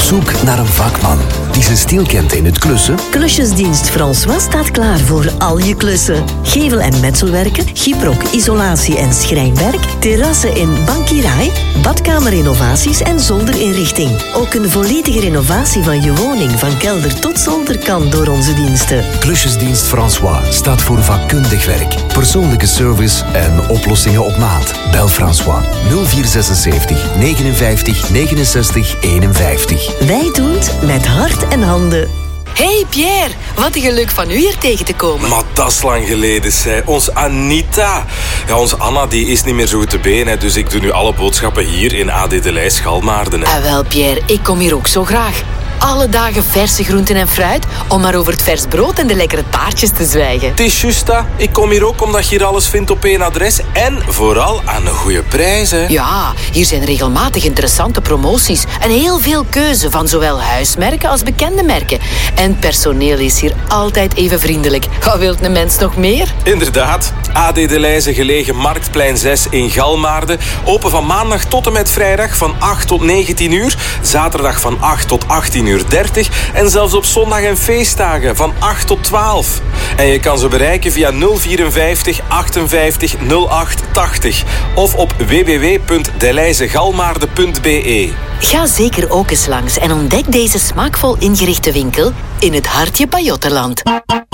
zoek naar een vakman die zijn stil kent in het klussen? Klusjesdienst François staat klaar voor al je klussen. Gevel- en metselwerken, gyprok, isolatie en schrijnwerk, terrassen in Bankirai, badkamerinnovaties en zolderinrichting. Ook een volledige renovatie van je woning van kelder tot zolder kan door onze diensten. Klusjesdienst François staat voor vakkundig werk, persoonlijke service en oplossingen op maat. Bel François 0476 59 69 51. Wij doen het met hart en handen. Hey Pierre, wat een geluk van u hier tegen te komen. Maar dat is lang geleden, zei. Ons Anita. Ja, onze Anna die is niet meer zo goed te been, hè, dus ik doe nu alle boodschappen hier in AD de Leijs Galmaarden. Hè. Ah, wel Pierre, ik kom hier ook zo graag. Alle dagen verse groenten en fruit, om maar over het vers brood en de lekkere taartjes te zwijgen. Het is juist dat. Ik kom hier ook omdat je hier alles vindt op één adres en vooral aan een goede prijs. Hè. Ja, hier zijn regelmatig interessante promoties en heel veel keuze van zowel huismerken als bekende merken. En het personeel is hier altijd even vriendelijk. Wat wilt een mens nog meer? Inderdaad. AD de Leijze gelegen Marktplein 6 in Galmaarden. Open van maandag tot en met vrijdag van 8 tot 19 uur. Zaterdag van 8 tot 18:30 en zelfs op zondag en feestdagen van 8 tot 12. En je kan ze bereiken via 054 58 08 80 of op www.deleizegalmaarden.be. Ga zeker ook eens langs en ontdek deze smaakvol ingerichte winkel in het hartje Pajottenland.